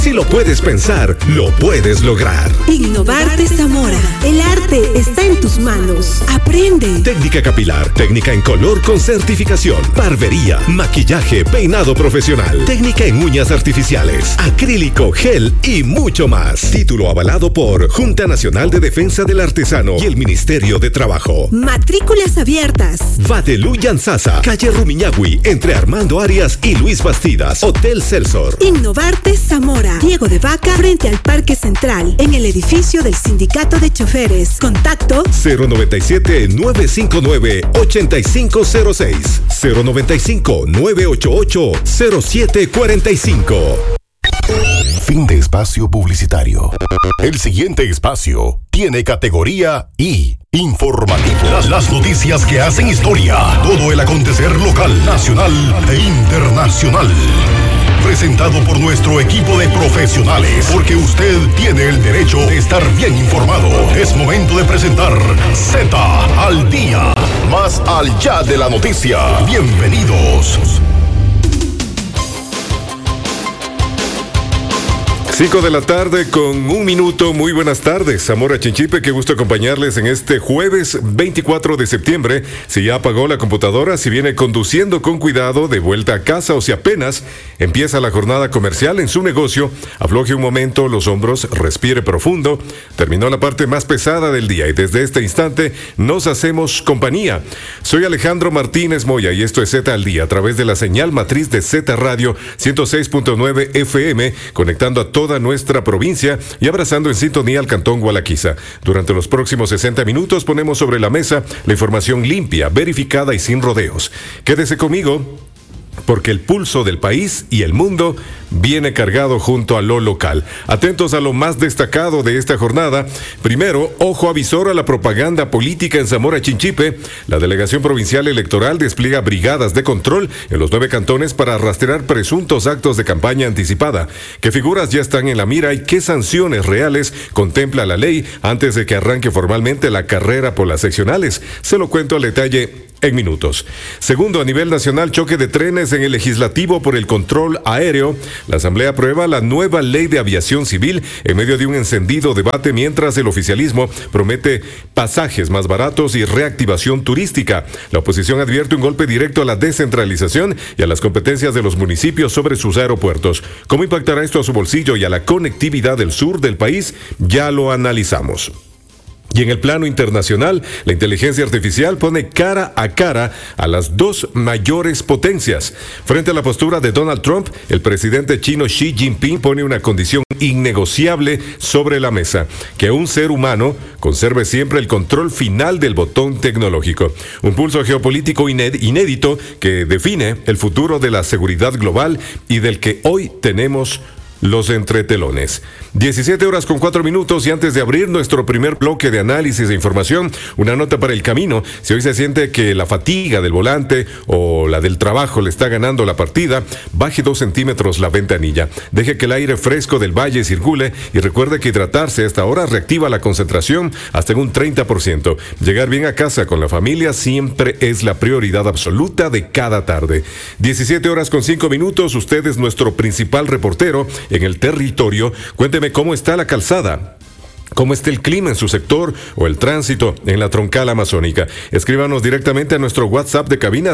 Si lo puedes pensar, lo puedes lograr. Innovarte Zamora. El arte está en tus manos. Aprende. Técnica capilar, técnica en color con certificación, barbería, maquillaje, peinado profesional, técnica en uñas artificiales, acrílico, gel y mucho más. Título avalado por Junta Nacional de Defensa del Artesano y el Ministerio de Trabajo. Matrículas abiertas. Vadelu Yanzasa, calle Rumiñahui, entre Armando Arias y Luis Bastidas, Hotel Celsor. Innovarte Zamora. Diego de Vaca, frente al Parque Central, en el edificio del Sindicato de Choferes. Contacto 097-959-8506, 095-988-0745. Fin de espacio publicitario. El siguiente espacio tiene categoría I, informativo. Las noticias que hacen historia. Todo el acontecer local, nacional e internacional. Presentado por nuestro equipo de profesionales, porque usted tiene el derecho de estar bien informado. Es momento de presentar Z al Día, más allá de la noticia. Bienvenidos. 5 de la tarde con 1 minuto. Muy buenas tardes, Zamora Chinchipe. Qué gusto acompañarles en este jueves 24 de septiembre. Si ya apagó la computadora, si viene conduciendo con cuidado de vuelta a casa o si apenas empieza la jornada comercial en su negocio, afloje un momento los hombros, respire profundo. Terminó la parte más pesada del día y desde este instante nos hacemos compañía. Soy Alejandro Martínez Moya y esto es Z al Día a través de la señal matriz de Z Radio 106.9 FM, conectando a toda nuestra provincia y abrazando en sintonía al Cantón Gualaquiza. Durante los próximos 60 minutos ponemos sobre la mesa la información limpia, verificada y sin rodeos. Quédese conmigo, porque el pulso del país y el mundo viene cargado junto a lo local. Atentos a lo más destacado de esta jornada. Primero, ojo avisor a la propaganda política en Zamora Chinchipe. La Delegación Provincial Electoral despliega brigadas de control en los 9 cantones para rastrear presuntos actos de campaña anticipada. ¿Qué figuras ya están en la mira y qué sanciones reales contempla la ley antes de que arranque formalmente la carrera por las seccionales? Se lo cuento al detalle en minutos. Segundo, a nivel nacional, choque de trenes en el legislativo por el control aéreo. La Asamblea aprueba la nueva ley de aviación civil en medio de un encendido debate mientras el oficialismo promete pasajes más baratos y reactivación turística. La oposición advierte un golpe directo a la descentralización y a las competencias de los municipios sobre sus aeropuertos. ¿Cómo impactará esto a su bolsillo y a la conectividad del sur del país? Ya lo analizamos. Y en el plano internacional, la inteligencia artificial pone cara a las dos mayores potencias. Frente a la postura de Donald Trump, el presidente chino Xi Jinping pone una condición innegociable sobre la mesa: que un ser humano conserve siempre el control final del botón tecnológico. Un pulso geopolítico inédito que define el futuro de la seguridad global y del que hoy tenemos los entretelones. 17 horas con 4 minutos y antes de abrir nuestro primer bloque de análisis e información, una nota para el camino. Si hoy se siente que la fatiga del volante o la del trabajo le está ganando la partida, baje 2 centímetros la ventanilla. Deje que el aire fresco del valle circule y recuerde que hidratarse a esta hora reactiva la concentración hasta en un 30%. Llegar bien a casa con la familia siempre es la prioridad absoluta de cada tarde. 17 horas con 5 minutos, usted es nuestro principal reportero en el territorio. Cuénteme cómo está la calzada, cómo está el clima en su sector o el tránsito en la troncal amazónica. Escríbanos directamente a nuestro WhatsApp de cabina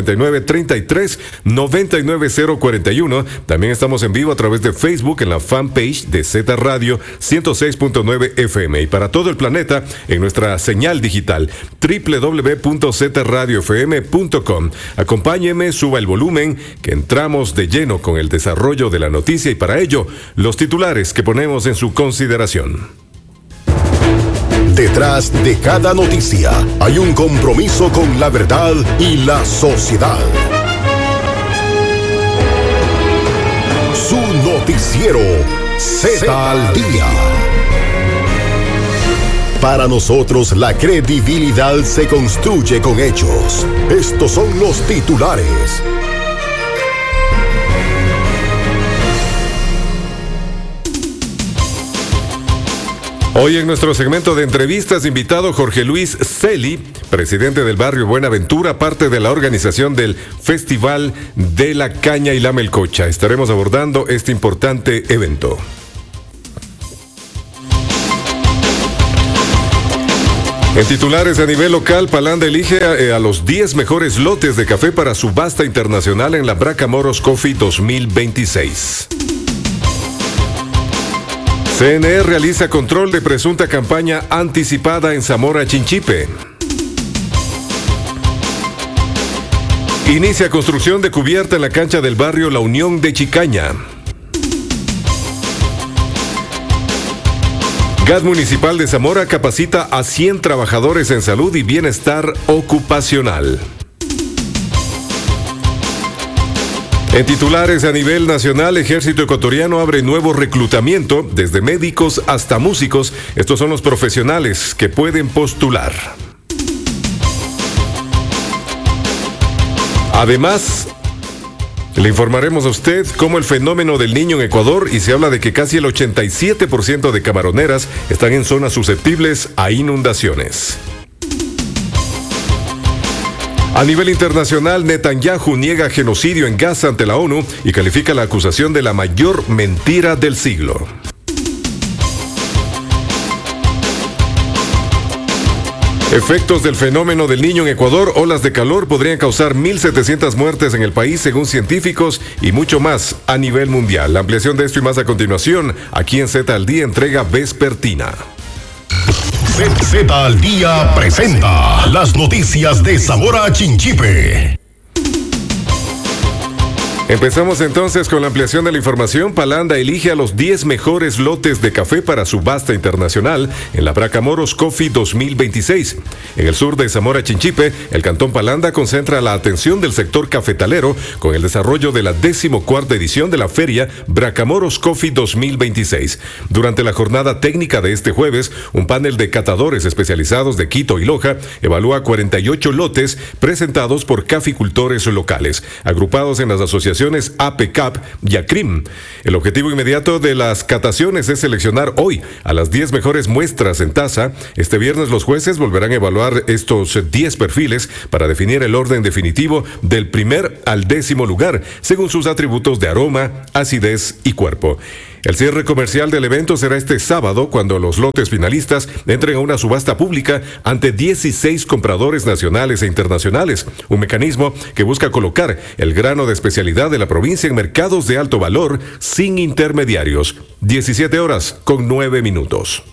099-33-99041. También estamos en vivo a través de Facebook en la fanpage de Z Radio 106.9 FM y para todo el planeta en nuestra señal digital www.zradiofm.com. Acompáñeme, suba el volumen, que entramos de lleno con el desarrollo de la noticia y para ello los titulares que ponemos en su consideración. Detrás de cada noticia hay un compromiso con la verdad y la sociedad. Su noticiero Z al Día. Para nosotros la credibilidad se construye con hechos. Estos son los titulares. Hoy en nuestro segmento de entrevistas, invitado Jorge Luis Celi, presidente del barrio Buenaventura, parte de la organización del Festival de la Caña y la Melcocha. Estaremos abordando este importante evento. En titulares a nivel local, Palanda elige a los 10 mejores lotes de café para subasta internacional en la Bracamoros Coffee 2026. CNE realiza control de presunta campaña anticipada en Zamora Chinchipe. Inicia construcción de cubierta en la cancha del barrio La Unión de Chicaña. GAD Municipal de Zamora capacita a 100 trabajadores en salud y bienestar ocupacional. En titulares a nivel nacional, Ejército Ecuatoriano abre nuevo reclutamiento, desde médicos hasta músicos. Estos son los profesionales que pueden postular. Además, le informaremos a usted cómo el fenómeno del Niño en Ecuador, y se habla de que casi el 87% de camaroneras están en zonas susceptibles a inundaciones. A nivel internacional, Netanyahu niega genocidio en Gaza ante la ONU y califica la acusación de la mayor mentira del siglo. Efectos del fenómeno del Niño en Ecuador: olas de calor podrían causar 1.700 muertes en el país según científicos, y mucho más a nivel mundial. La ampliación de esto y más a continuación, aquí en Z al Día, entrega vespertina. Z al Día presenta las noticias de Zamora Chinchipe. Empezamos entonces con la ampliación de la información. Palanda elige a los 10 mejores lotes de café para subasta internacional en la Bracamoros Coffee 2026. En el sur de Zamora Chinchipe, el cantón Palanda concentra la atención del sector cafetalero con el desarrollo de la 14ª edición de la feria Bracamoros Coffee 2026. Durante la jornada técnica de este jueves, un panel de catadores especializados de Quito y Loja evalúa 48 lotes presentados por caficultores locales, agrupados en las asociaciones APCAP y ACRIM. El objetivo inmediato de las cataciones es seleccionar hoy a las 10 mejores muestras en taza. Este viernes los jueces volverán a evaluar estos 10 perfiles para definir el orden definitivo del primer al 10º lugar, según sus atributos de aroma, acidez y cuerpo. El cierre comercial del evento será este sábado, cuando los lotes finalistas entren a una subasta pública ante 16 compradores nacionales e internacionales, un mecanismo que busca colocar el grano de especialidad de la provincia en mercados de alto valor sin intermediarios. 17:09.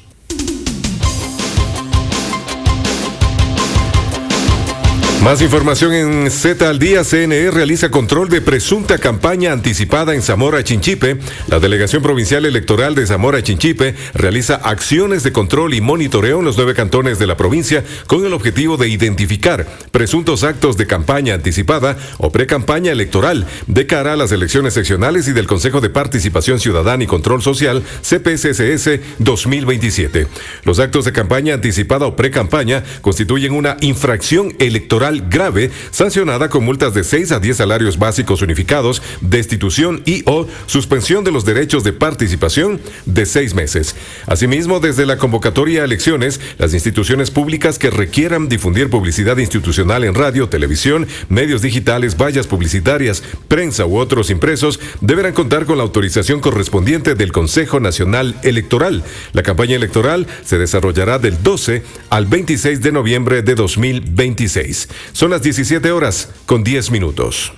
Más información en Z al Día. CNE realiza control de presunta campaña anticipada en Zamora Chinchipe. La Delegación Provincial Electoral de Zamora Chinchipe realiza acciones de control y monitoreo en los 9 cantones de la provincia con el objetivo de identificar presuntos actos de campaña anticipada o precampaña electoral de cara a las elecciones seccionales y del Consejo de Participación Ciudadana y Control Social CPCSS 2027. Los actos de campaña anticipada o precampaña constituyen una infracción electoral grave, sancionada con multas de 6 a 10 salarios básicos unificados, destitución y o suspensión de los derechos de participación de 6 meses. Asimismo, desde la convocatoria a elecciones, las instituciones públicas que requieran difundir publicidad institucional en radio, televisión, medios digitales, vallas publicitarias, prensa u otros impresos, deberán contar con la autorización correspondiente del Consejo Nacional Electoral. La campaña electoral se desarrollará del 12 al 26 de noviembre de 2026. Son las 17:10.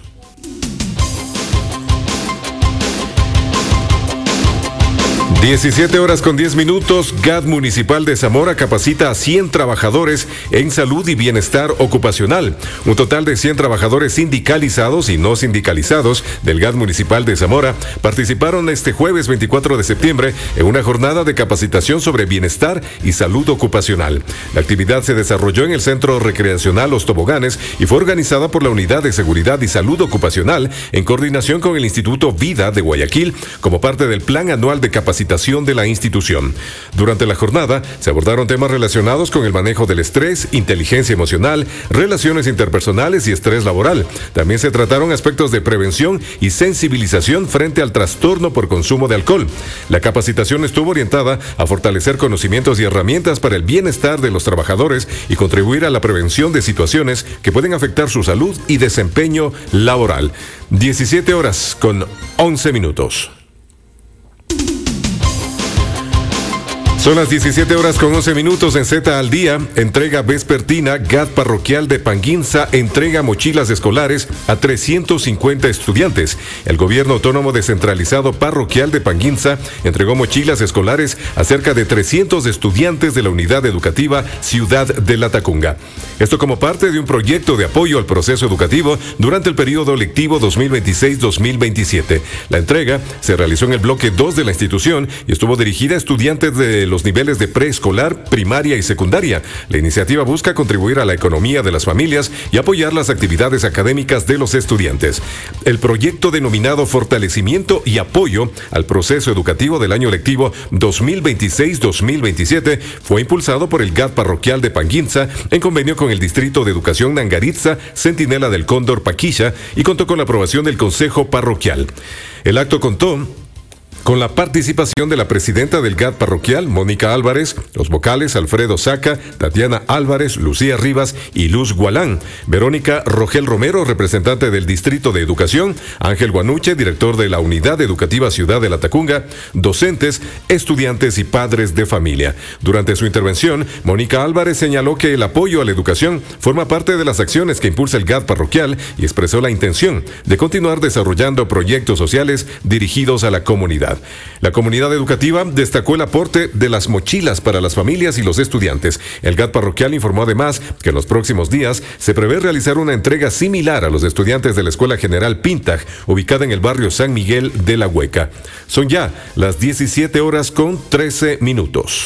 17:10. GAD Municipal de Zamora capacita a 100 trabajadores en salud y bienestar ocupacional. Un total de 100 trabajadores sindicalizados y no sindicalizados del GAD Municipal de Zamora participaron este jueves 24 de septiembre en una jornada de capacitación sobre bienestar y salud ocupacional. La actividad se desarrolló en el Centro Recreacional Los Toboganes y fue organizada por la Unidad de Seguridad y Salud Ocupacional en coordinación con el Instituto Vida de Guayaquil como parte del Plan Anual de Capacitación capacitación de la institución. Durante la jornada se abordaron temas relacionados con el manejo del estrés, inteligencia emocional, relaciones interpersonales y estrés laboral. También se trataron aspectos de prevención y sensibilización frente al trastorno por consumo de alcohol. La capacitación estuvo orientada a fortalecer conocimientos y herramientas para el bienestar de los trabajadores y contribuir a la prevención de situaciones que pueden afectar su salud y desempeño laboral. 17 horas con 11 minutos. Son las 17 horas con 11 minutos en Z al Día. Entrega vespertina. GAD Parroquial de Panguinza entrega mochilas escolares a 350 estudiantes. El Gobierno Autónomo Descentralizado Parroquial de Panguinza entregó mochilas escolares a cerca de 300 estudiantes de la Unidad Educativa Ciudad de Latacunga. Esto como parte de un proyecto de apoyo al proceso educativo durante el periodo lectivo 2026-2027. La entrega se realizó en el bloque 2 de la institución y estuvo dirigida a estudiantes de los niveles de preescolar, primaria y secundaria. La iniciativa busca contribuir a la economía de las familias y apoyar las actividades académicas de los estudiantes. El proyecto denominado Fortalecimiento y Apoyo al Proceso Educativo del año lectivo 2026-2027 fue impulsado por el GAD Parroquial de Panguinza en convenio con el Distrito de Educación Nangaritza, Centinela del Cóndor Paquilla, y contó con la aprobación del Consejo Parroquial. El acto contó con la participación de la presidenta del GAD Parroquial, Mónica Álvarez, los vocales Alfredo Saca, Tatiana Álvarez, Lucía Rivas y Luz Gualán, Verónica Rogel Romero, representante del Distrito de Educación, Ángel Guanuche, director de la Unidad Educativa Ciudad de Latacunga, docentes, estudiantes y padres de familia. Durante su intervención, Mónica Álvarez señaló que el apoyo a la educación forma parte de las acciones que impulsa el GAD Parroquial y expresó la intención de continuar desarrollando proyectos sociales dirigidos a la comunidad. La comunidad educativa destacó el aporte de las mochilas para las familias y los estudiantes. El GAD Parroquial informó además que en los próximos días se prevé realizar una entrega similar a los estudiantes de la Escuela General Pintaj, ubicada en el barrio San Miguel de la Hueca. Son ya las 17 horas con 13 minutos.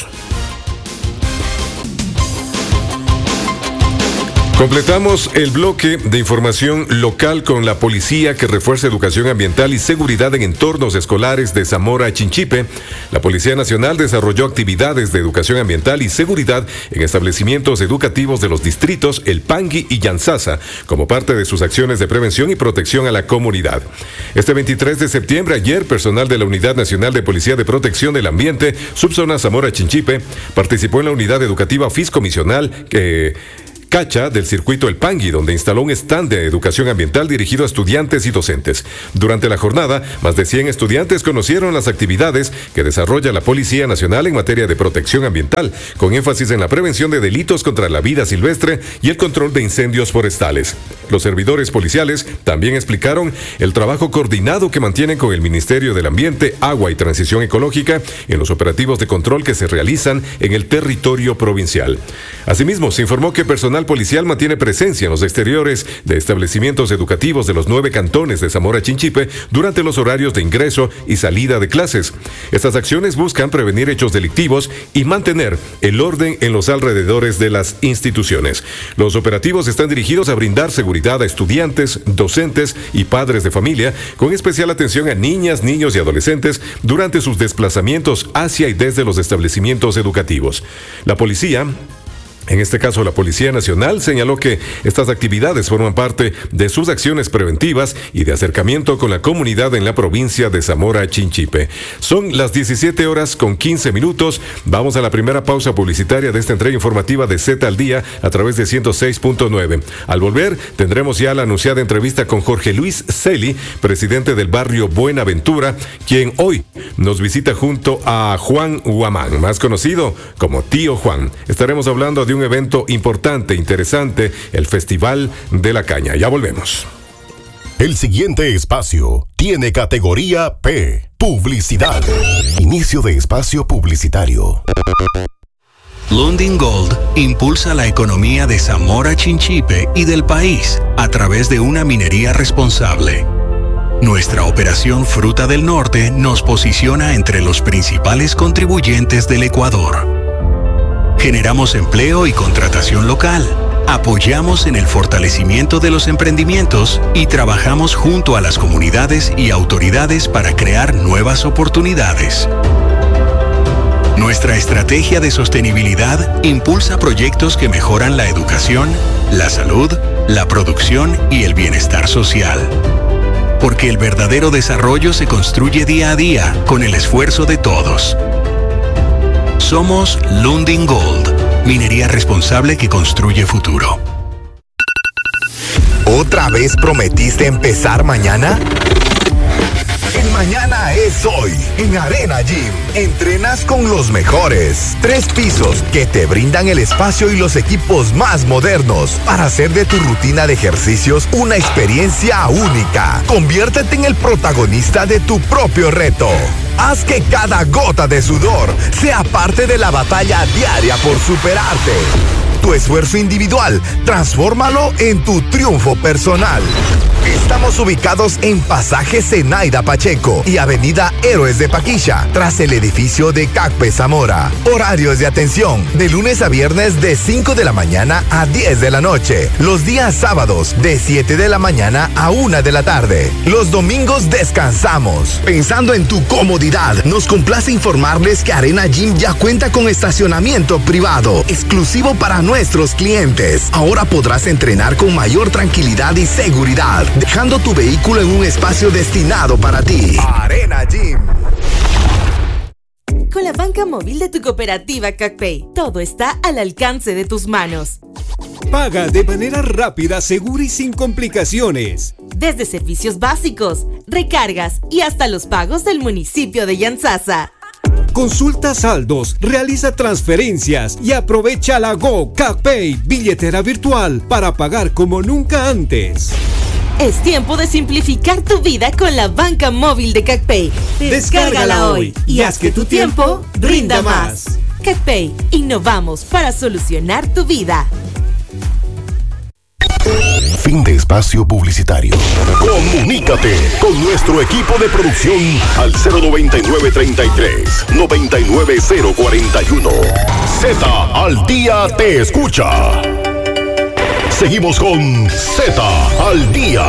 Completamos el bloque de información local con la policía que refuerza educación ambiental y seguridad en entornos escolares de Zamora Chinchipe. La Policía Nacional desarrolló actividades de educación ambiental y seguridad en establecimientos educativos de los distritos El Pangui y Llanzasa, como parte de sus acciones de prevención y protección a la comunidad. Este 23 de septiembre, ayer, personal de la Unidad Nacional de Policía de Protección del Ambiente, Subzona Zamora Chinchipe, participó en la unidad educativa fiscomisional Cacha del circuito El Pangui, donde instaló un stand de educación ambiental dirigido a estudiantes y docentes. Durante la jornada, más de 100 estudiantes conocieron las actividades que desarrolla la Policía Nacional en materia de protección ambiental, con énfasis en la prevención de delitos contra la vida silvestre y el control de incendios forestales. Los servidores policiales también explicaron el trabajo coordinado que mantienen con el Ministerio del Ambiente, Agua y Transición Ecológica en los operativos de control que se realizan en el territorio provincial. Asimismo, se informó que personal policial mantiene presencia en los exteriores de establecimientos educativos de los 9 cantones de Zamora Chinchipe durante los horarios de ingreso y salida de clases. Estas acciones buscan prevenir hechos delictivos y mantener el orden en los alrededores de las instituciones. Los operativos están dirigidos a brindar seguridad a estudiantes, docentes y padres de familia, con especial atención a niñas, niños y adolescentes durante sus desplazamientos hacia y desde los establecimientos educativos. La policía, en este caso la Policía Nacional, señaló que estas actividades forman parte de sus acciones preventivas y de acercamiento con la comunidad en la provincia de Zamora Chinchipe. Son las 17 horas con 15 minutos. Vamos a la primera pausa publicitaria de esta entrega informativa de Z al Día a través de 106.9. Al volver, tendremos ya la anunciada entrevista con Jorge Luis Celi, presidente del barrio Buenaventura, quien hoy nos visita junto a Juan Huamán, más conocido como Tío Juan. Estaremos hablando de un evento importante, interesante, el Festival de la Caña. Ya volvemos. El siguiente espacio tiene categoría P, publicidad. Inicio de espacio publicitario. Lundin Gold impulsa la economía de Zamora Chinchipe y del país a través de una minería responsable. Nuestra operación Fruta del Norte nos posiciona entre los principales contribuyentes del Ecuador. Generamos empleo y contratación local, apoyamos en el fortalecimiento de los emprendimientos y trabajamos junto a las comunidades y autoridades para crear nuevas oportunidades. Nuestra estrategia de sostenibilidad impulsa proyectos que mejoran la educación, la salud, la producción y el bienestar social. Porque el verdadero desarrollo se construye día a día con el esfuerzo de todos. Somos Lundin Gold, minería responsable que construye futuro. ¿Otra vez prometiste empezar mañana? El mañana es hoy. En Arena Gym, entrenas con los mejores. 3 pisos que te brindan el espacio y los equipos más modernos para hacer de tu rutina de ejercicios una experiencia única. Conviértete en el protagonista de tu propio reto. Haz que cada gota de sudor sea parte de la batalla diaria por superarte. Tu esfuerzo individual, transfórmalo en tu triunfo personal. Estamos ubicados en Pasaje Zenaida Pacheco y Avenida Héroes de Paquilla, tras el edificio de CACPE Zamora. Horarios de atención, de lunes a viernes de 5 de la mañana a 10 de la noche. Los días sábados, de 7 de la mañana a 1 de la tarde. Los domingos descansamos. Pensando en tu comodidad, nos complace informarles que Arena Gym ya cuenta con estacionamiento privado, exclusivo para nuestros clientes. Ahora podrás entrenar con mayor tranquilidad y seguridad, dejando tu vehículo en un espacio destinado para ti. Arena Gym. Con la banca móvil de tu cooperativa CACPEI, todo está al alcance de tus manos. Paga de manera rápida, segura y sin complicaciones. Desde servicios básicos, recargas y hasta los pagos del municipio de Yantzaza. Consulta saldos, realiza transferencias y aprovecha la Go CACPEI billetera virtual para pagar como nunca antes. Es tiempo de simplificar tu vida con la banca móvil de CACPEI. Descárgala hoy y haz que tu tiempo rinda más. CACPEI, innovamos para solucionar tu vida. Fin de espacio publicitario. Comunícate con nuestro equipo de producción al 099-33-99041. Z al día te escucha. Seguimos con Z al día.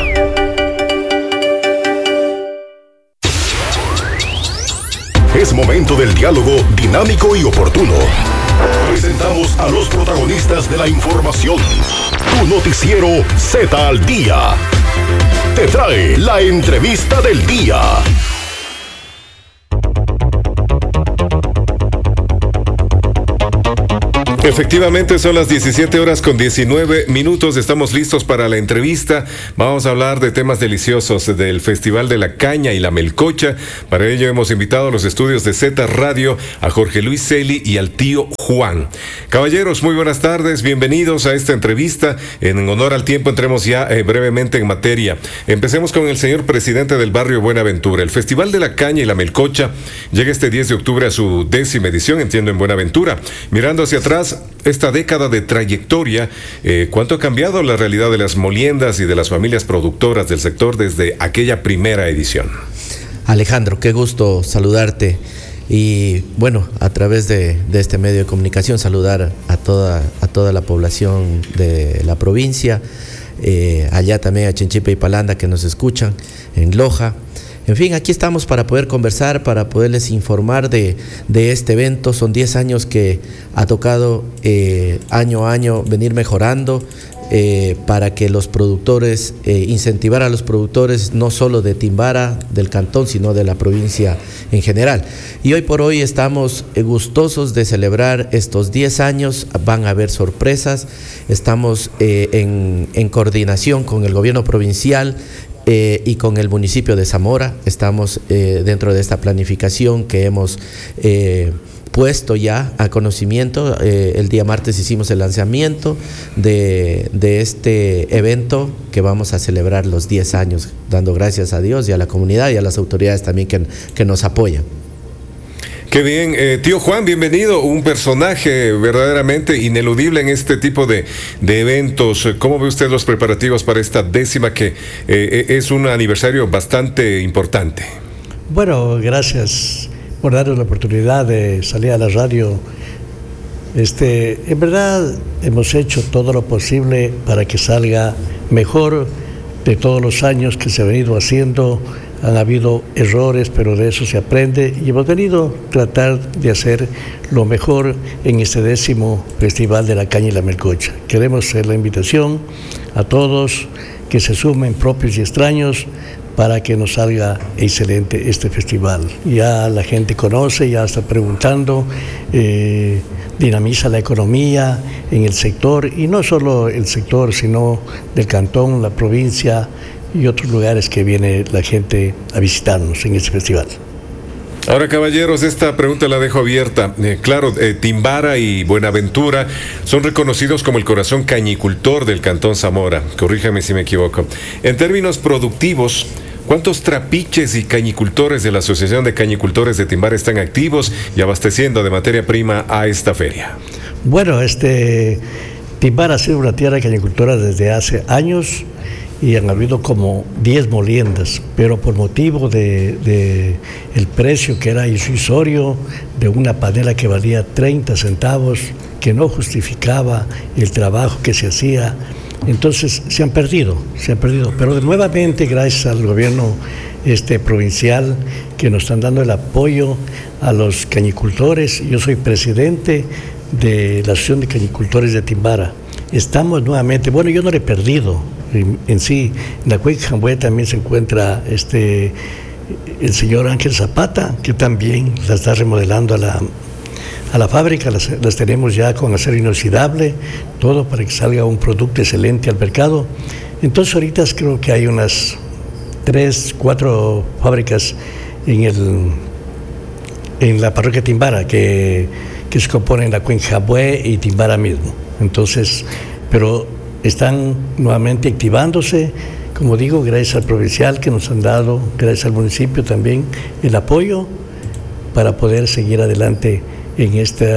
Es momento del diálogo dinámico y oportuno. Presentamos a los protagonistas de la información. Tu noticiero Z al día te trae la entrevista del día. Efectivamente, son las 17:19. Estamos listos para la entrevista. Vamos a hablar de temas deliciosos del Festival de la Caña y la Melcocha. Para ello hemos invitado a los estudios de Z Radio a Jorge Luis Celi y al tío Juan. Caballeros, muy buenas tardes. Bienvenidos a esta entrevista. En honor al tiempo, entremos ya brevemente en materia. Empecemos con el señor presidente del barrio Buenaventura. El Festival de la Caña y la Melcocha llega este 10 de octubre a su 10ª edición, entiendo, en Buenaventura. Mirando hacia atrás, esta década de trayectoria, ¿cuánto ha cambiado la realidad de las moliendas y de las familias productoras del sector desde aquella primera edición? Alejandro, qué gusto saludarte y bueno, a través de este medio de comunicación saludar a toda la población de la provincia, allá también a Chinchipe y Palanda que nos escuchan, en Loja. En fin, aquí estamos para poder conversar, para poderles informar de este evento. Son 10 años que ha tocado año a año venir mejorando para que los productores, incentivar a los productores no solo de Timbara, del cantón, sino de la provincia en general. Y hoy por hoy estamos gustosos de celebrar estos 10 años. Van a haber sorpresas. Estamos en coordinación con el gobierno provincial y con el municipio de Zamora. Estamos dentro de esta planificación que hemos puesto ya a conocimiento. El día martes hicimos el lanzamiento de este evento que vamos a celebrar los 10 años, dando gracias a Dios y a la comunidad y a las autoridades también que nos apoyan. Qué bien, tío Juan, bienvenido, un personaje verdaderamente ineludible en este tipo de eventos. ¿Cómo ve usted los preparativos para esta 10ª que es un aniversario bastante importante? Bueno, gracias por darnos la oportunidad de salir a la radio. En verdad hemos hecho todo lo posible para que salga mejor de todos los años que se ha venido haciendo Han habido errores, pero de eso se aprende y hemos venido a tratar de hacer lo mejor en este 10º Festival de la Caña y la Melcocha. Queremos hacer la invitación a todos que se sumen, propios y extraños, para que nos salga excelente este festival. Ya la gente conoce, ya está preguntando, dinamiza la economía en el sector, y no solo el sector, sino del cantón, la provincia y otros lugares que viene la gente a visitarnos en este festival. Ahora, caballeros, esta pregunta la dejo abierta. Claro, Timbara y Buenaventura son reconocidos como el corazón cañicultor del Cantón Zamora. Corríjame si me equivoco. En términos productivos, ¿cuántos trapiches y cañicultores de la Asociación de Cañicultores de Timbara están activos y abasteciendo de materia prima a esta feria? Bueno, Timbara ha sido una tierra cañicultora desde hace años, y han habido como 10 moliendas, pero por motivo de el precio que era irrisorio de una panela que valía 30 centavos, que no justificaba el trabajo que se hacía, entonces se han perdido, pero nuevamente gracias al gobierno provincial, que nos están dando el apoyo a los cañicultores. Yo soy presidente de la Asociación de Cañicultores de Timbara. Estamos nuevamente, bueno, yo no lo he perdido en sí. En la Cuenca Jambué también se encuentra el señor Ángel Zapata, que también la está remodelando a la fábrica. Las tenemos ya con acero inoxidable, todo para que salga un producto excelente al mercado. Entonces ahorita creo que hay unas 3, 4 fábricas en la parroquia Timbara que se componen la Cuenca Jambué y Timbara mismo. Entonces, pero están nuevamente activándose, como digo, gracias al provincial que nos han dado, gracias al municipio también, el apoyo para poder seguir adelante en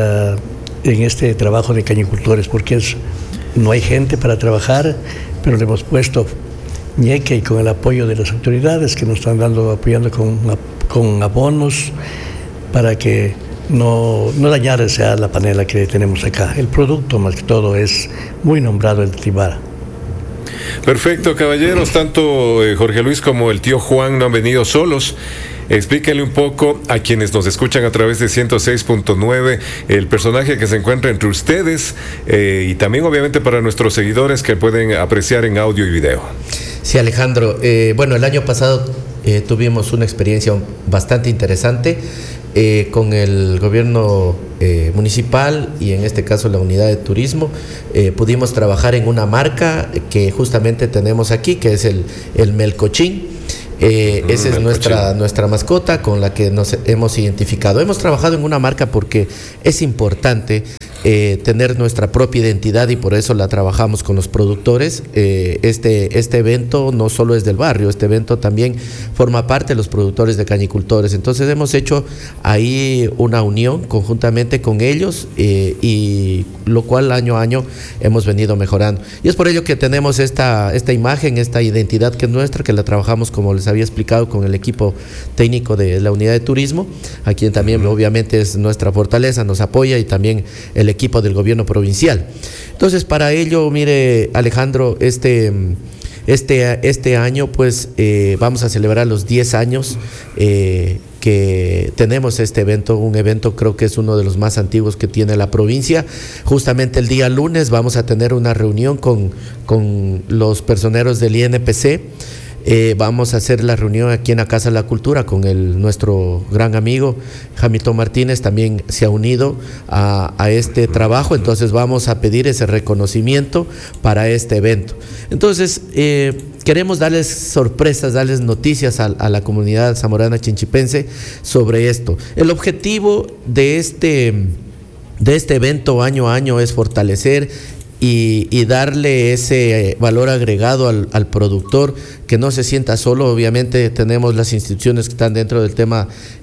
este trabajo de cañicultores, porque no hay gente para trabajar, pero le hemos puesto ñeque, y con el apoyo de las autoridades que nos están apoyando con abonos para que no dañarse a la panela que tenemos acá. El producto, más que todo, es muy nombrado el Timbara. Perfecto, caballeros. Tanto Jorge Luis como el tío Juan no han venido solos. Explíquenle un poco a quienes nos escuchan a través de 106.9 el personaje que se encuentra entre ustedes, y también obviamente para nuestros seguidores que pueden apreciar en audio y video. Sí, Alejandro. Bueno, el año pasado tuvimos una experiencia bastante interesante con el gobierno municipal, y en este caso la unidad de turismo. Pudimos trabajar en una marca que justamente tenemos aquí, que es el Melcochín. Esa es nuestra mascota con la que nos hemos identificado. Hemos trabajado en una marca porque es importante tener nuestra propia identidad, y por eso la trabajamos con los productores. Este evento no solo es del barrio, este evento también forma parte de los productores de cañicultores. Entonces hemos hecho ahí una unión conjuntamente con ellos, y lo cual año a año hemos venido mejorando. Y es por ello que tenemos esta imagen, esta identidad que es nuestra, que la trabajamos, como les había explicado, con el equipo técnico de la unidad de turismo, a quien también obviamente es nuestra fortaleza, nos apoya, y también el equipo del gobierno provincial. Entonces, para ello, mire, Alejandro, este año pues vamos a celebrar los 10 años que tenemos este evento, un evento creo que es uno de los más antiguos que tiene la provincia. Justamente el día lunes vamos a tener una reunión con los personeros del INPC. Vamos a hacer la reunión aquí en la Casa de la Cultura con nuestro gran amigo Hamilton Martínez, también se ha unido a este trabajo. Entonces vamos a pedir ese reconocimiento para este evento. Entonces queremos darles sorpresas, darles noticias a la comunidad zamorana chinchipense sobre esto. El objetivo de este evento año a año es fortalecer y darle ese valor agregado al productor, que no se sienta solo. Obviamente tenemos las instituciones que están dentro del tema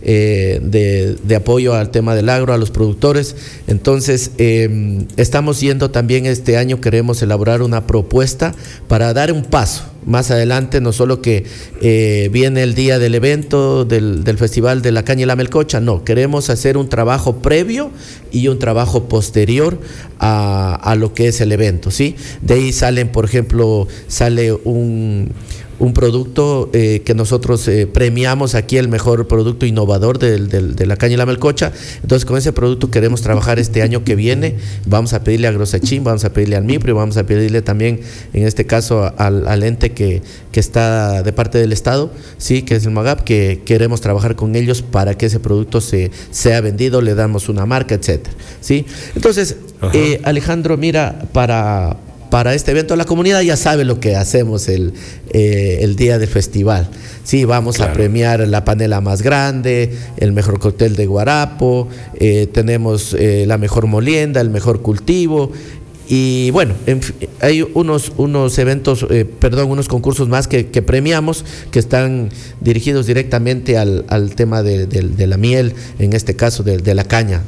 de apoyo al tema del agro, a los productores. Entonces estamos yendo también este año, queremos elaborar una propuesta para dar un paso más adelante, no solo que viene el día del evento del Festival de la Caña y la Melcocha, no, queremos hacer un trabajo previo y un trabajo posterior a lo que es el evento, ¿sí? De ahí salen, por ejemplo, sale un producto que nosotros premiamos aquí, el mejor producto innovador de la caña y la melcocha. Entonces con ese producto queremos trabajar este año que viene. Vamos a pedirle a Grosachín, vamos a pedirle al MIPRO y vamos a pedirle también, en este caso, al ente que está de parte del Estado, sí, que es el MAGAP, que queremos trabajar con ellos para que ese producto sea vendido, le damos una marca, etcétera, ¿sí? Entonces, Alejandro, mira, para este evento la comunidad ya sabe lo que hacemos el día del festival. Sí, vamos a premiar la panela más grande, el mejor cóctel de guarapo, tenemos la mejor molienda, el mejor cultivo. Y bueno, hay unos eventos, unos concursos más que premiamos, que están dirigidos directamente al tema de la miel, en este caso de la caña,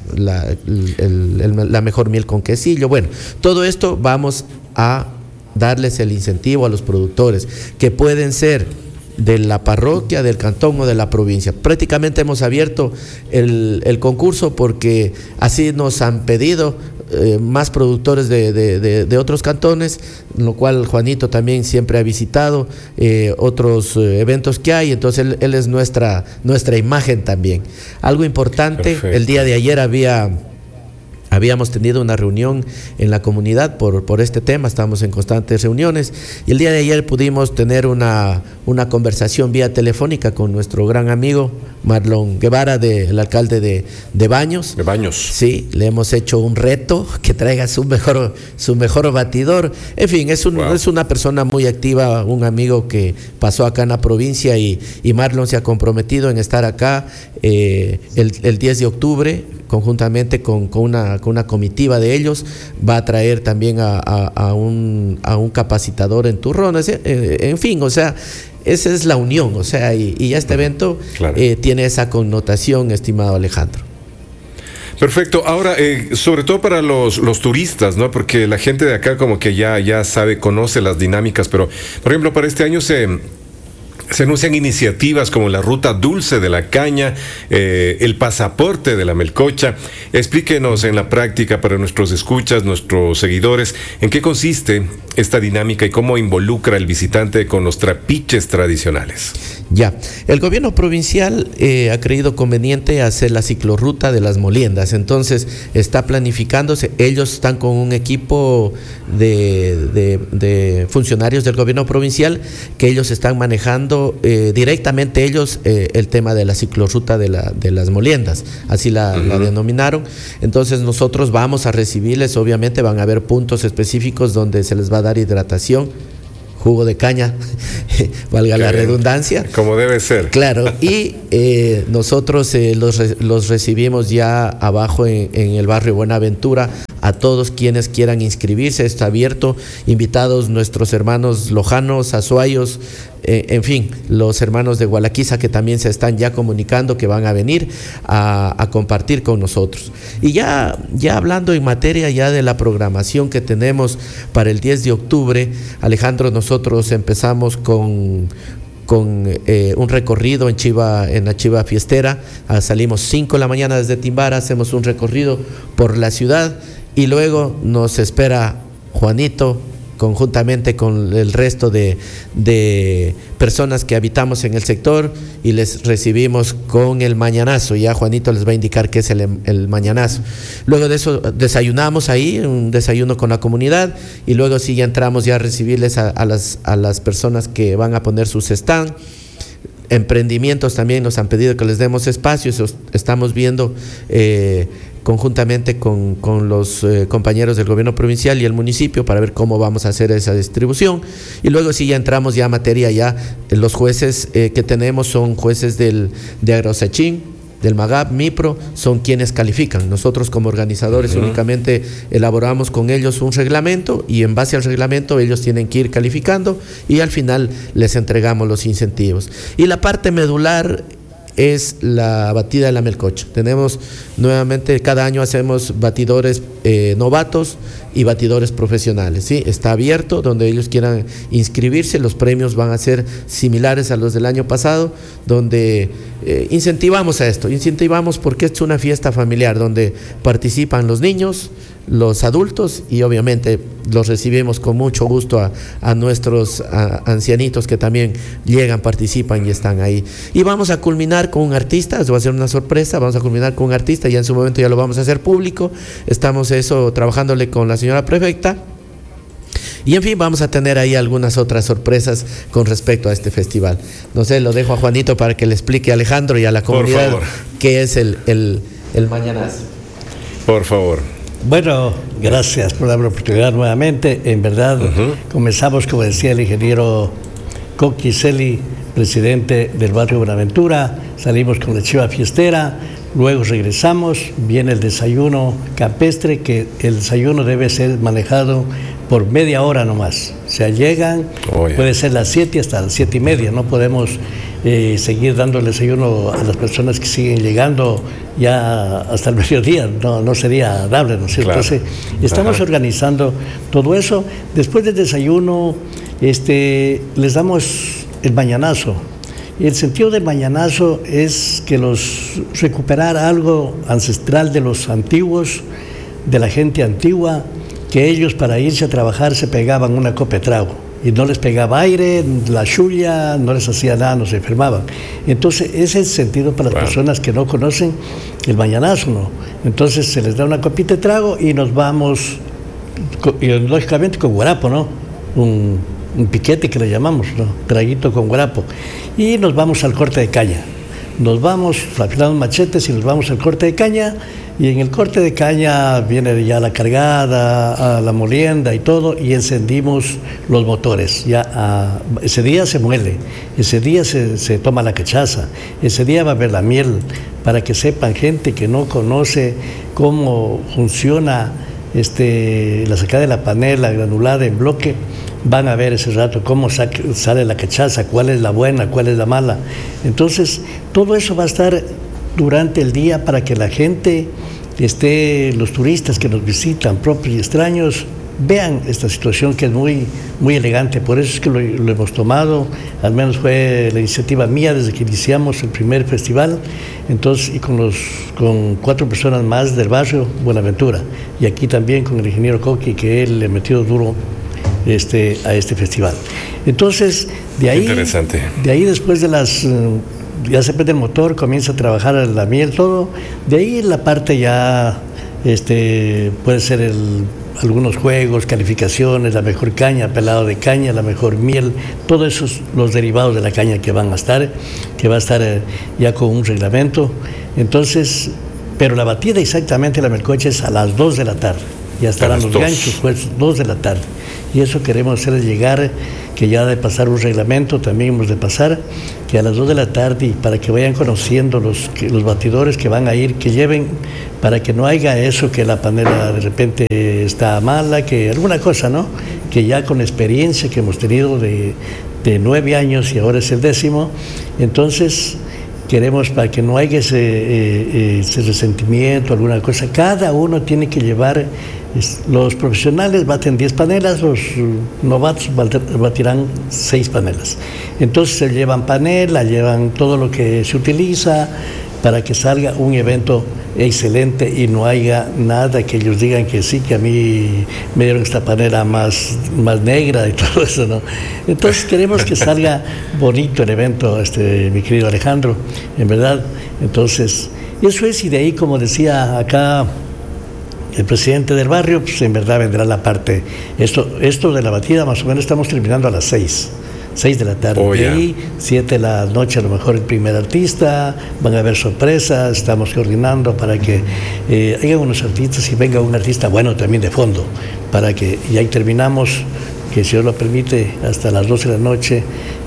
la mejor miel con quesillo. Bueno, todo esto vamos a darles el incentivo a los productores, que pueden ser de la parroquia, del cantón o de la provincia. Prácticamente hemos abierto el concurso porque así nos han pedido más productores de otros cantones, lo cual Juanito también siempre ha visitado otros eventos que hay. Entonces él es nuestra imagen también. Algo importante, perfecto. El día de ayer habíamos tenido una reunión en la comunidad por este tema, estamos en constantes reuniones, y el día de ayer pudimos tener una conversación vía telefónica con nuestro gran amigo Marlon Guevara, el alcalde de Baños. De Baños. Sí, le hemos hecho un reto, que traiga su mejor batidor. En fin, es una persona muy activa, un amigo que pasó acá en la provincia, y Marlon se ha comprometido en estar acá el 10 de octubre, conjuntamente con una comitiva de ellos. Va a traer también a un capacitador en Turrones, en fin, o sea, esa es la unión, o sea, y este evento tiene esa connotación, estimado Alejandro. Perfecto. Ahora, sobre todo para los turistas, ¿no? Porque la gente de acá como que ya sabe, conoce las dinámicas, pero, por ejemplo, para este año se anuncian iniciativas como la ruta dulce de la caña, el pasaporte de la melcocha. Explíquenos en la práctica para nuestros escuchas, nuestros seguidores, en qué consiste esta dinámica y cómo involucra al visitante con los trapiches tradicionales. Ya, el gobierno provincial ha creído conveniente hacer la ciclorruta de las moliendas, entonces está planificándose. Ellos están con un equipo de funcionarios del gobierno provincial, que ellos están manejando directamente ellos el tema de la ciclorruta de las moliendas, así la denominaron. Entonces nosotros vamos a recibirles, obviamente van a haber puntos específicos donde se les va a dar hidratación, jugo de caña, valga la redundancia. Como debe ser. Claro, y nosotros los recibimos ya abajo en el barrio Buenaventura, a todos quienes quieran inscribirse. Está abierto, invitados nuestros hermanos lojanos, azuayos, en fin, los hermanos de Gualaquiza, que también se están ya comunicando que van a venir a compartir con nosotros. Y ya hablando en materia ya de la programación que tenemos para el 10 de octubre, Alejandro, nosotros empezamos con un recorrido en la Chiva Fiestera. Salimos 5 de la mañana desde Timbara, hacemos un recorrido por la ciudad y luego nos espera Juanito, conjuntamente con el resto de personas que habitamos en el sector, y les recibimos con el mañanazo. Ya Juanito les va a indicar qué es el mañanazo. Luego de eso desayunamos ahí, un desayuno con la comunidad, y luego sí ya entramos ya a recibirles a las personas que van a poner sus stands. Emprendimientos también nos han pedido que les demos espacios. Estamos viendo conjuntamente con los compañeros del gobierno provincial y el municipio para ver cómo vamos a hacer esa distribución. Y luego sí ya entramos ya a materia. Ya los jueces que tenemos son jueces de Agrosachín, del MAGAP, MIPRO, son quienes califican. Nosotros como organizadores únicamente elaboramos con ellos un reglamento, y en base al reglamento ellos tienen que ir calificando, y al final les entregamos los incentivos. Y la parte medular es la batida de la melcocha. Tenemos nuevamente, cada año hacemos batidores novatos y batidores profesionales, ¿sí? Está abierto, donde ellos quieran inscribirse. Los premios van a ser similares a los del año pasado, donde incentivamos a esto. Incentivamos porque es una fiesta familiar donde participan los niños, los adultos y obviamente los recibimos con mucho gusto a nuestros ancianitos que también llegan, participan y están ahí. Y vamos a culminar con un artista, eso va a ser una sorpresa, vamos a culminar con un artista, ya en su momento ya lo vamos a hacer público, estamos trabajándole con la señora prefecta. Y en fin, vamos a tener ahí algunas otras sorpresas con respecto a este festival. No sé, lo dejo a Juanito para que le explique a Alejandro y a la comunidad qué es el Mañanazo. Por favor. Bueno, gracias por darme la oportunidad nuevamente. En verdad, comenzamos, como decía el ingeniero Coqui Celi, presidente del barrio Buenaventura, salimos con la chiva fiestera, luego regresamos, viene el desayuno campestre, que el desayuno debe ser manejado por media hora nomás. O sea, llegan, puede ser las 7 hasta las 7:30, no podemos seguir dando el desayuno a las personas que siguen llegando ya hasta el mediodía, no sería dable, ¿no es cierto? Claro. Entonces, estamos organizando todo eso. Después del desayuno, les damos el mañanazo. Y el sentido del mañanazo es que recuperar algo ancestral de los antiguos, de la gente antigua, que ellos para irse a trabajar se pegaban una copa de trago y no les pegaba aire, la chulla, no les hacía nada, no se enfermaban. Entonces ese es el sentido para las personas que no conocen el mañanazo, ¿no? Entonces se les da una copita de trago y nos vamos, y lógicamente con guarapo, ¿no? Un piquete que le llamamos, ¿no? Traguito con guarapo. Y nos vamos al corte de caña. Nos vamos, afilamos machetes y nos vamos al corte de caña. Y en el corte de caña viene ya la cargada, la molienda y todo, y encendimos los motores. Ese día se muele, ese día se toma la cachaza, ese día va a haber la miel, para que sepan gente que no conoce cómo funciona la sacada de la panela granulada en bloque, van a ver ese rato cómo sale la cachaza, cuál es la buena, cuál es la mala. Entonces, todo eso va a estar durante el día para que la gente, los turistas que nos visitan, propios y extraños, vean esta situación que es muy, muy elegante. Por eso es que lo hemos tomado, al menos fue la iniciativa mía desde que iniciamos el primer festival, entonces, y con 4 personas más del barrio Buenaventura, y aquí también con el ingeniero Coqui, que él le metió duro a este festival. Entonces, de ahí después de las ya se prende el motor, comienza a trabajar la miel, todo. De ahí la parte ya puede ser algunos juegos, calificaciones, la mejor caña, pelado de caña, la mejor miel, todos esos los derivados de la caña que va a estar ya con un reglamento. Entonces, pero la batida exactamente, la melcocha, es a las 2 de la tarde. Ya estarán los ganchos puestos 2 de la tarde. Y eso queremos hacer llegar, que ya de pasar un reglamento, también hemos de pasar, que a las 2 de la tarde, y para que vayan conociendo los batidores que van a ir, que lleven, para que no haya eso, que la panela de repente está mala, que alguna cosa, ¿no? Que ya con la experiencia que hemos tenido de 9 años y ahora es el 10º, entonces queremos, para que no haya ese resentimiento, alguna cosa, cada uno tiene que llevar. Los profesionales baten 10 panelas, los novatos batirán 6 panelas. Entonces se llevan panela, llevan todo lo que se utiliza para que salga un evento excelente y no haya nada que ellos digan que sí, que a mí me dieron esta panela más negra y todo eso, ¿no? Entonces queremos que salga bonito el evento, mi querido Alejandro, en verdad. Entonces, eso es, y de ahí, como decía acá el presidente del barrio, pues en verdad vendrá la parte, esto de la batida, más o menos estamos terminando a las 6 de la tarde, de ahí 7 de la noche a lo mejor el primer artista, van a haber sorpresas, estamos coordinando para que haya unos artistas y venga un artista bueno también de fondo, para que, y ahí terminamos, que si Dios lo permite, hasta las 12 de la noche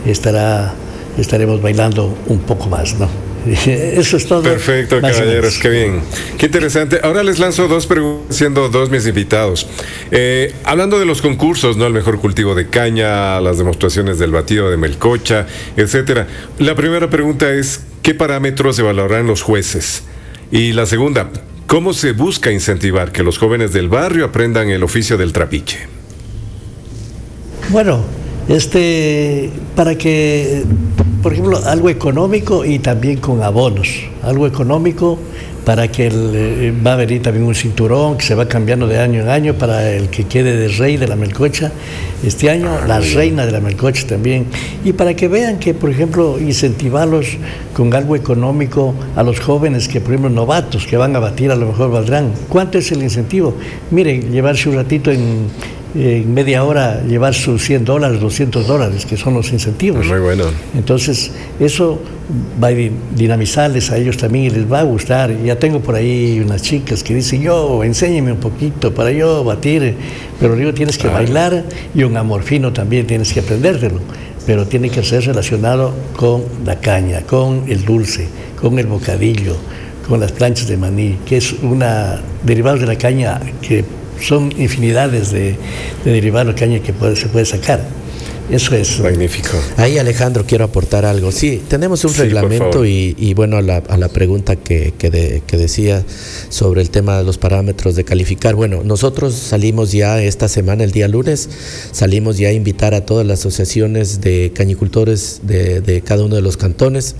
estaremos bailando un poco más, ¿no? Eso es todo. Perfecto, caballeros, qué bien, qué interesante. Ahora les lanzo 2 preguntas, siendo 2 mis invitados. Hablando de los concursos, ¿no? El mejor cultivo de caña, las demostraciones del batido de melcocha, etcétera. La primera pregunta es, ¿qué parámetros evaluarán los jueces? Y la segunda, ¿cómo se busca incentivar que los jóvenes del barrio aprendan el oficio del trapiche? Bueno, para que por ejemplo, algo económico y también con abonos. Algo económico para que va a venir también un cinturón que se va cambiando de año en año para el que quede de rey de la melcocha. Este año la reina de la melcocha también. Y para que vean que, por ejemplo, incentivarlos con algo económico a los jóvenes que, por ejemplo, novatos que van a batir, a lo mejor valdrán. ¿Cuánto es el incentivo? Miren, llevarse un ratito en media hora, llevar sus $100, $200, que son los incentivos. Muy bueno. Entonces, eso va a dinamizarles a ellos también y les va a gustar. Ya tengo por ahí unas chicas que dicen, enséñeme un poquito para yo batir, pero digo, tienes que bailar y un amor fino también tienes que aprendértelo, pero tiene que ser relacionado con la caña, con el dulce, con el bocadillo, con las planchas de maní, que es una derivados de la caña que son infinidades de derivados de caña que se puede sacar. Eso es magnífico. Ahí, Alejandro, quiero aportar algo. Sí, tenemos un reglamento y bueno, a la pregunta que decía sobre el tema de los parámetros de calificar. Bueno, nosotros salimos ya esta semana, el día lunes, salimos ya a invitar a todas las asociaciones de cañicultores de cada uno de los cantones.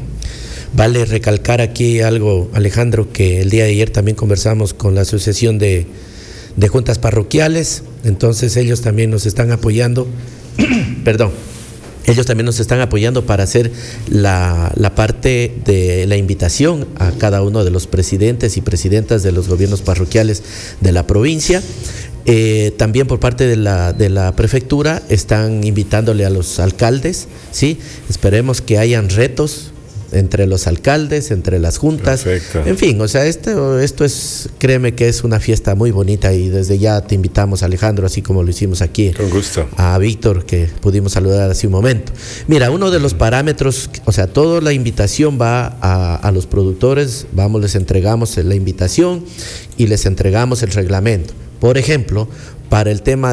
Vale recalcar aquí algo, Alejandro, que el día de ayer también conversamos con la Asociación de Juntas Parroquiales, entonces ellos también nos están apoyando. Perdón, ellos también nos están apoyando para hacer la parte de la invitación a cada uno de los presidentes y presidentas de los gobiernos parroquiales de la provincia. También por parte de la prefectura están invitándole a los alcaldes, ¿sí? Esperemos que hayan retos entre los alcaldes, entre las juntas. Perfecto. En fin, o sea, esto es, créeme que es una fiesta muy bonita y desde ya te invitamos, Alejandro, así como lo hicimos aquí. Con gusto. A Víctor, que pudimos saludar hace un momento. Mira, uno de los parámetros, o sea, toda la invitación va a los productores, les entregamos la invitación y les entregamos el reglamento. Por ejemplo, para el tema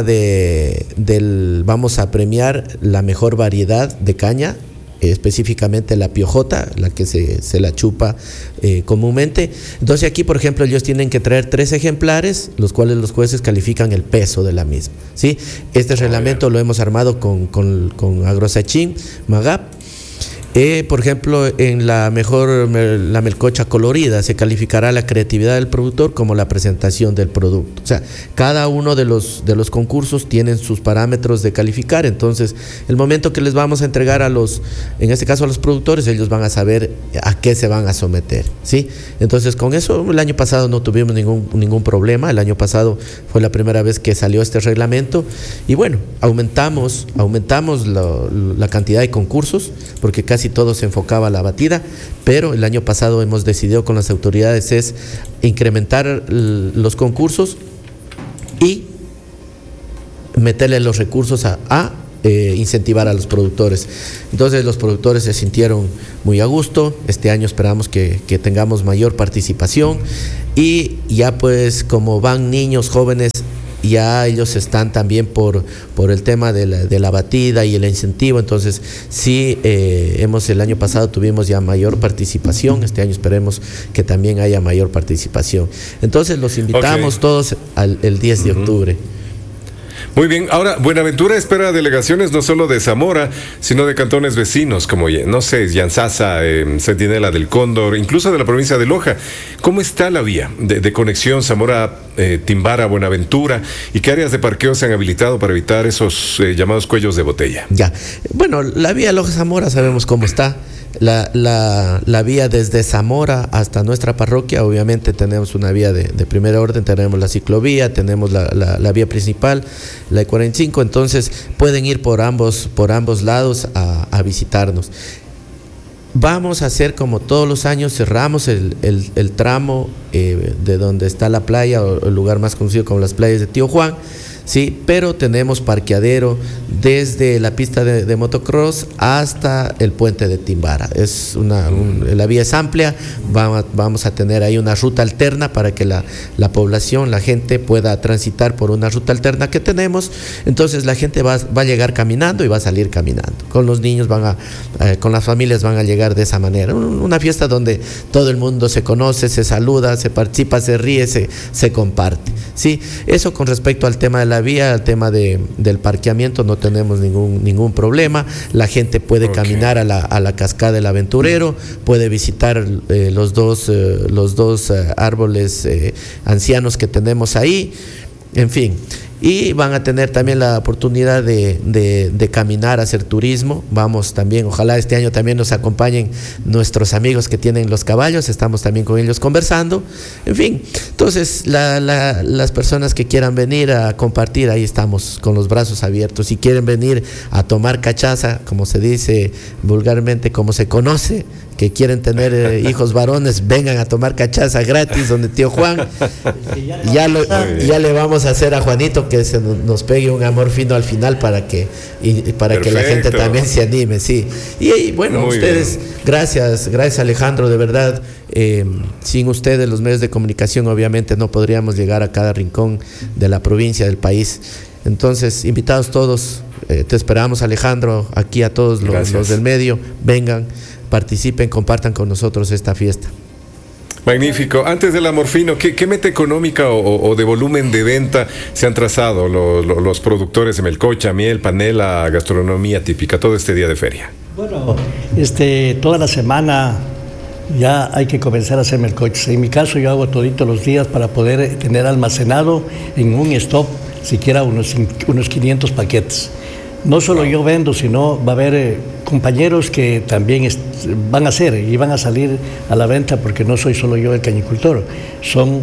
vamos a premiar la mejor variedad de caña, específicamente la piojota, la que se la chupa comúnmente. Entonces aquí, por ejemplo, ellos tienen que traer 3 ejemplares, los cuales los jueces califican el peso de la misma, ¿sí? Este reglamento lo hemos armado con Agrosachín, Magap. Por ejemplo, en la melcocha colorida se calificará la creatividad del productor como la presentación del producto. O sea, cada uno de los concursos tienen sus parámetros de calificar. Entonces, el momento que les vamos a entregar en este caso a los productores, ellos van a saber a qué se van a someter, ¿sí? Entonces, con eso, el año pasado no tuvimos ningún problema. El año pasado fue la primera vez que salió este reglamento. Y bueno, aumentamos la cantidad de concursos, porque casi todo se enfocaba a la batida, pero el año pasado hemos decidido con las autoridades es incrementar los concursos y meterle los recursos a incentivar a los productores. Entonces los productores se sintieron muy a gusto. Este año esperamos que tengamos mayor participación y ya pues como van niños jóvenes, ya ellos están también por el tema de la batida y el incentivo. Entonces sí, el año pasado tuvimos ya mayor participación, este año esperemos que también haya mayor participación. Entonces los invitamos todos el 10 de octubre. Muy bien, ahora Buenaventura espera delegaciones no solo de Zamora, sino de cantones vecinos como, no sé, Yanzasa, Centinela del Cóndor, incluso de la provincia de Loja. ¿Cómo está la vía de conexión Zamora, Timbara, Buenaventura? ¿Y qué áreas de parqueo se han habilitado para evitar esos llamados cuellos de botella? Ya, bueno, la vía Loja-Zamora sabemos cómo está. La vía desde Zamora hasta nuestra parroquia, obviamente tenemos una vía de primer orden, tenemos la ciclovía, tenemos la vía principal, la E45, entonces pueden ir por ambos lados a visitarnos. Vamos a hacer como todos los años, cerramos el tramo de donde está la playa, o el lugar más conocido como las playas de Tío Juan, sí, pero tenemos parqueadero desde la pista de motocross hasta el puente de Timbara. La vía es amplia, vamos a tener ahí una ruta alterna para que la población, la gente pueda transitar por una ruta alterna que tenemos. Entonces la gente va a llegar caminando y va a salir caminando. Con los niños con las familias van a llegar de esa manera. Una fiesta donde todo el mundo se conoce, se saluda, se participa, se ríe, se comparte. ¿Sí? Eso con respecto al tema de la vía, el tema del parqueamiento, no tenemos ningún problema. La gente puede caminar a la cascada del Aventurero, puede visitar los dos árboles ancianos que tenemos ahí, en fin. Y van a tener también la oportunidad de caminar, hacer turismo. Vamos también, ojalá este año también nos acompañen nuestros amigos que tienen los caballos, estamos también con ellos conversando. En fin, entonces las personas que quieran venir a compartir, ahí estamos con los brazos abiertos. Si quieren venir a tomar cachaza, como se dice vulgarmente, como se conoce, que quieren tener hijos varones, vengan a tomar cachaza gratis donde tío Juan. Ya le vamos a hacer a Juanito que se nos pegue un amor fino al final para que la gente también se anime, sí. Y bueno, muy ustedes, bien. Gracias Alejandro, de verdad. Sin ustedes, los medios de comunicación, obviamente no podríamos llegar a cada rincón de la provincia, del país. Entonces, invitados todos, te esperamos, Alejandro, aquí a todos los del medio, vengan, participen, compartan con nosotros esta fiesta. Magnífico. Antes del Amorfino, ¿qué meta económica o de volumen de venta se han trazado los productores de melcocha, miel, panela, gastronomía típica, todo este día de feria? Bueno, toda la semana ya hay que comenzar a hacer melcochas. En mi caso yo hago todito los días para poder tener almacenado en un stock siquiera unos 500 paquetes. No solo yo vendo, sino va a haber compañeros que también van a hacer y van a salir a la venta, porque no soy solo yo el cañicultor, son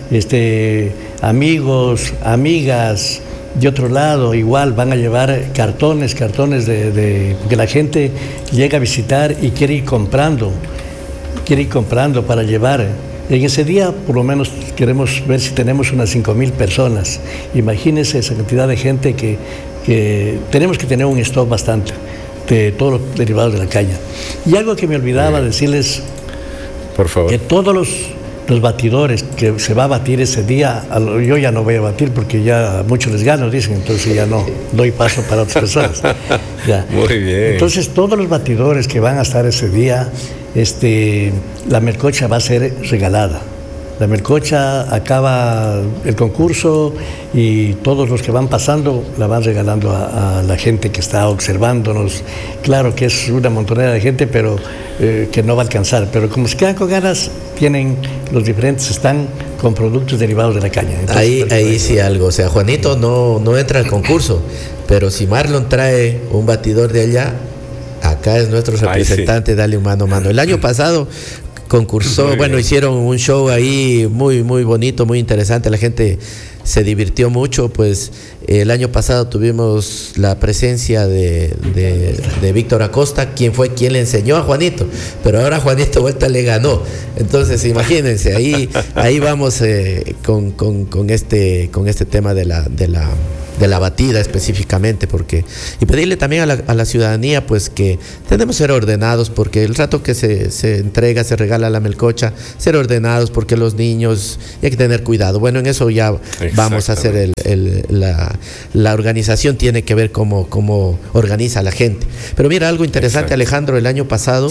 amigos, amigas de otro lado, igual van a llevar cartones porque la gente llega a visitar y quiere ir comprando para llevar. En ese día, por lo menos, queremos ver si tenemos unas 5,000 personas. Imagínense esa cantidad de gente que tenemos que tener un stock bastante de todos los derivados de la caña. Y algo que me olvidaba decirles, por favor, que todos los batidores que se va a batir ese día, yo ya no voy a batir porque ya muchos les gano, dicen, entonces ya no doy paso para otras personas. Ya. Muy bien. Entonces todos los batidores que van a estar ese día, la melcocha va a ser regalada. La melcocha acaba el concurso y todos los que van pasando la van regalando a la gente que está observándonos. Claro que es una montonera de gente, pero que no va a alcanzar. Pero como se quedan con ganas, están con productos derivados de la caña. Entonces, ahí sí algo. O sea, Juanito no entra al concurso, pero si Marlon trae un batidor de allá, acá es nuestro representante, sí. Dale un mano a mano. El año pasado concursó, hicieron un show ahí muy bonito, muy interesante, la gente se divirtió mucho. Pues el año pasado tuvimos la presencia de Víctor Acosta, quien le enseñó a Juanito, pero ahora Juanito vuelta le ganó. Entonces imagínense, ahí vamos con este tema de la batida específicamente, y pedirle también a la ciudadanía pues que tenemos que ser ordenados, porque el rato que se regala la melcocha, ser ordenados, porque los niños, y hay que tener cuidado. Bueno, en eso ya vamos a hacer la organización, tiene que ver cómo organiza la gente. Pero mira, algo interesante, exacto. Alejandro, el año pasado,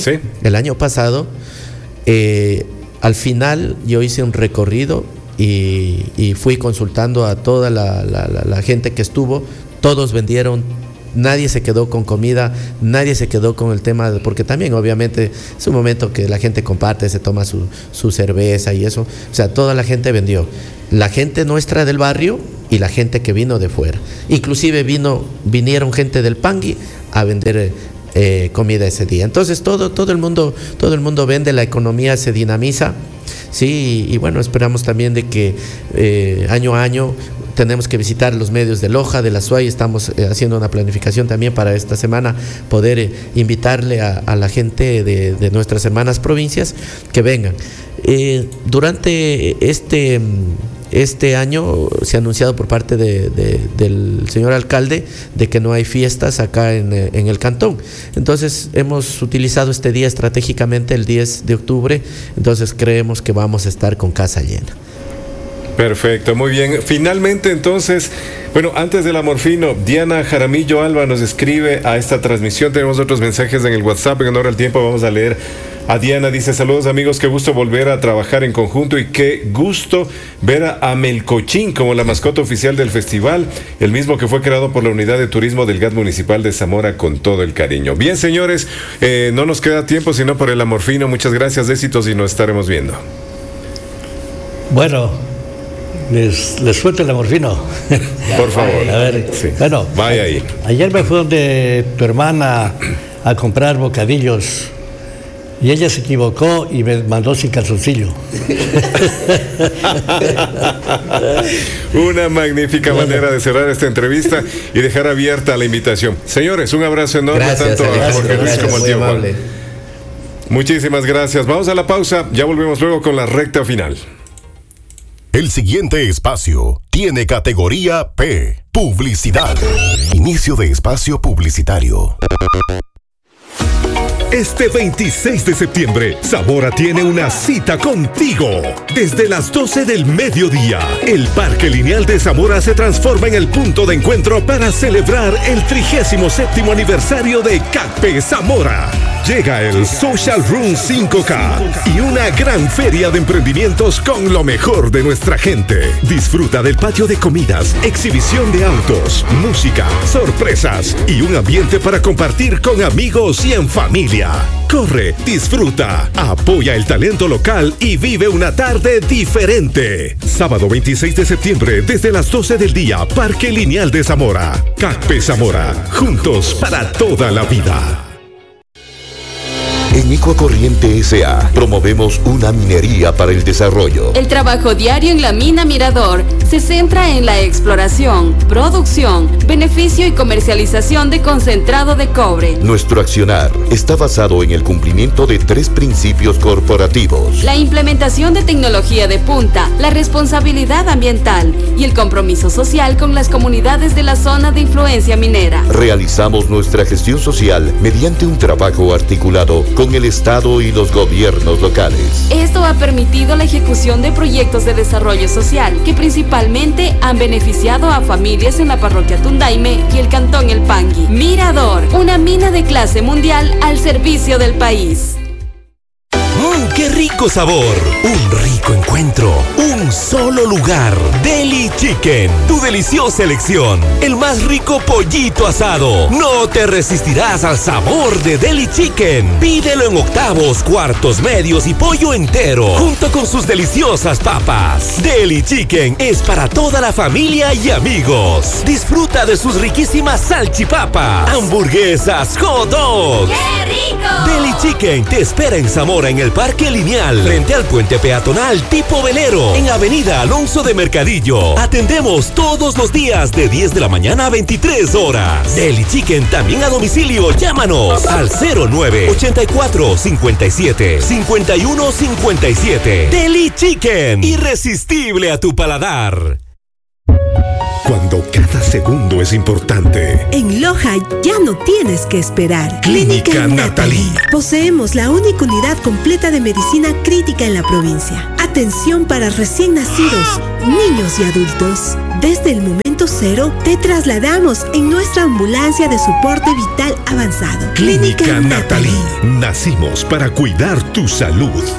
al final yo hice un recorrido y fui consultando a toda la gente que estuvo. Todos vendieron, nadie se quedó con comida, nadie se quedó con el tema porque también obviamente es un momento que la gente comparte, se toma su cerveza y eso. O sea, toda la gente vendió, la gente nuestra del barrio y la gente que vino de fuera. Inclusive vinieron gente del Pangui a vender comida ese día. Entonces todo el mundo vende, la economía se dinamiza. Sí, y bueno, esperamos también de que año a año tenemos que visitar los medios de Loja, de la SUAY. Estamos haciendo una planificación también para esta semana, poder invitarle a la gente de nuestras hermanas provincias que vengan. Durante este año se ha anunciado por parte del señor alcalde de que no hay fiestas acá en el cantón. Entonces hemos utilizado este día estratégicamente, el 10 de octubre, entonces creemos que vamos a estar con casa llena. Perfecto, muy bien. Finalmente, entonces, antes del Amorfino, Diana Jaramillo Alba nos escribe a esta transmisión. Tenemos otros mensajes en el WhatsApp, en honor al tiempo vamos a leer A Diana dice, saludos amigos, qué gusto volver a trabajar en conjunto y qué gusto ver a Melcochín como la mascota oficial del festival, el mismo que fue creado por la Unidad de Turismo del GAT Municipal de Zamora con todo el cariño. Bien, señores, no nos queda tiempo sino por el amor fino. Muchas gracias, éxitos y nos estaremos viendo. Bueno, les suelto el amor fino. Por favor. A ver, sí. Bueno, vaya ahí. Ayer me fui donde tu hermana a comprar bocadillos. Y ella se equivocó y me mandó sin calzoncillo. Una magnífica manera de cerrar esta entrevista y dejar abierta la invitación. Señores, un abrazo enorme tanto a Jorge Luis como al tío Juan. Muchísimas gracias. Vamos a la pausa. Ya volvemos luego con la recta final. El siguiente espacio tiene categoría P. Publicidad. Inicio de espacio publicitario. Este 26 de septiembre, Zamora tiene una cita contigo. Desde las 12 del mediodía, el Parque Lineal de Zamora se transforma en el punto de encuentro para celebrar el 37º aniversario de CACPE Zamora. Llega el Social Room 5K y una gran feria de emprendimientos con lo mejor de nuestra gente. Disfruta del patio de comidas, exhibición de autos, música, sorpresas y un ambiente para compartir con amigos y en familia. Corre, disfruta, apoya el talento local y vive una tarde diferente. Sábado 26 de septiembre, desde las 12 del día, Parque Lineal de Zamora. CACPE Zamora, juntos para toda la vida. En Ecocorriente S.A. promovemos una minería para el desarrollo. El trabajo diario en la mina Mirador se centra en la exploración, producción, beneficio y comercialización de concentrado de cobre. Nuestro accionar está basado en el cumplimiento de 3 principios corporativos: la implementación de tecnología de punta, la responsabilidad ambiental y el compromiso social con las comunidades de la zona de influencia minera. Realizamos nuestra gestión social mediante un trabajo articulado con el Estado y los gobiernos locales. Esto ha permitido la ejecución de proyectos de desarrollo social que principalmente han beneficiado a familias en la parroquia Tundaime y el cantón El Pangui. Mirador, una mina de clase mundial al servicio del país. ¡Qué rico sabor! Un rico encuentro. Un solo lugar. Deli Chicken. Tu deliciosa elección. El más rico pollito asado. No te resistirás al sabor de Deli Chicken. Pídelo en octavos, cuartos, medios y pollo entero, junto con sus deliciosas papas. Deli Chicken es para toda la familia y amigos. Disfruta de sus riquísimas salchipapas, hamburguesas, hot dogs. ¡Qué rico! Deli Chicken te espera en Zamora, en el Parque Lineal, frente al puente peatonal tipo velero, en Avenida Alonso de Mercadillo. Atendemos todos los días de 10 de la mañana a 23 horas. Deli Chicken también a domicilio. Llámanos al 09-84-57-5157. Deli Chicken, irresistible a tu paladar. Cuando cada segundo es importante. En Loja ya no tienes que esperar. Clínica Natalie. Poseemos la única unidad completa de medicina crítica en la provincia. Atención para recién nacidos, niños y adultos. Desde el momento cero te trasladamos en nuestra ambulancia de soporte vital avanzado. Clínica Natalie. Nacimos para cuidar tu salud.